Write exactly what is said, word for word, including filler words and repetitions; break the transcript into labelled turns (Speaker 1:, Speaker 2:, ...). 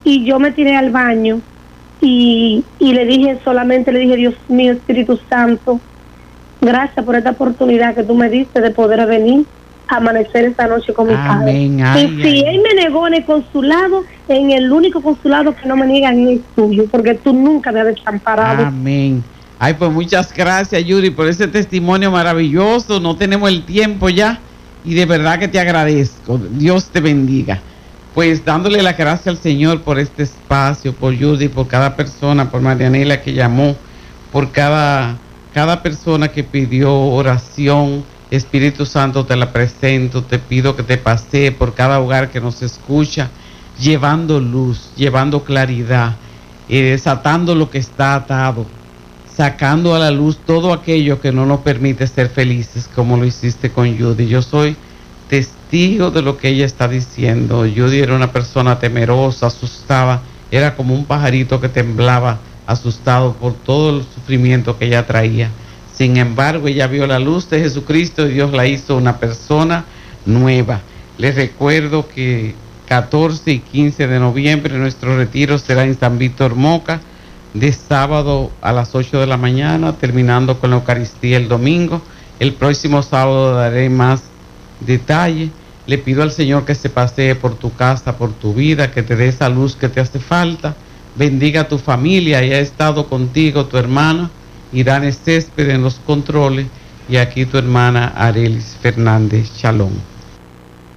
Speaker 1: y yo me tiré al baño y, y le dije, solamente le dije, Dios mío, Espíritu Santo, gracias por esta oportunidad que tú me diste de poder venir a amanecer esta noche con mi
Speaker 2: Amén.
Speaker 1: padre.
Speaker 2: Ay,
Speaker 1: y si
Speaker 2: ay.
Speaker 1: él me negó en el consulado, en el único consulado que no me niegan es el tuyo, porque tú nunca me has desamparado.
Speaker 2: Amén. Ay, pues muchas gracias, Yuri, por ese testimonio maravilloso. No tenemos el tiempo ya y de verdad que te agradezco. Dios te bendiga. Pues dándole la gracia al Señor por este espacio, por Yuri, por cada persona, por Marianela que llamó, por cada, cada persona que pidió oración. Espíritu Santo, te la presento, te pido que te pase por cada hogar que nos escucha, llevando luz, llevando claridad, eh, desatando lo que está atado, sacando a la luz todo aquello que no nos permite ser felices, como lo hiciste con Judy. Yo soy testigo de lo que ella está diciendo. Judy era una persona temerosa, asustada, era como un pajarito que temblaba, asustado por todo el sufrimiento que ella traía. Sin embargo, ella vio la luz de Jesucristo y Dios la hizo una persona nueva. Les recuerdo que catorce y quince de noviembre nuestro retiro será en San Víctor Moca, de sábado a las ocho de la mañana, terminando con la Eucaristía el domingo. El próximo sábado daré más detalle. Le pido al Señor que se pasee por tu casa, por tu vida, que te dé esa luz que te hace falta. Bendiga a tu familia, y ha estado contigo tu hermana Irane Césped en los controles, y aquí tu hermana Arelis Fernández. Shalom.